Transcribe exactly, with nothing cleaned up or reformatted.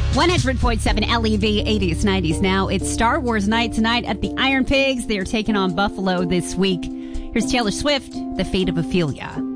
one hundred point seven L E V, eighties, nineties now. It's Star Wars night tonight at the Iron Pigs. They are taking on Buffalo this week. Here's Taylor Swift, The Fate of Ophelia.